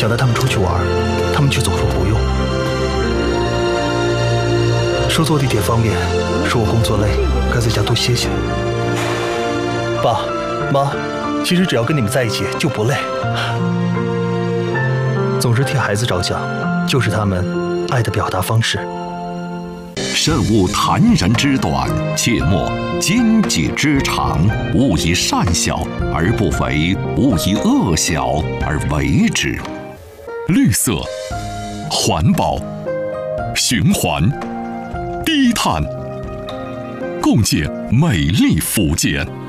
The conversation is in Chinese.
想带他们出去玩，他们却总说不用，说坐地铁方便，说我工作累，该在家多歇歇。爸妈，其实只要跟你们在一起就不累。总是替孩子着想，就是他们爱的表达方式。 慎勿谈人之短，切莫奸己之长。勿以善小而不为，勿以恶小而为之。绿色、环保、循环、低碳，共建美丽福建。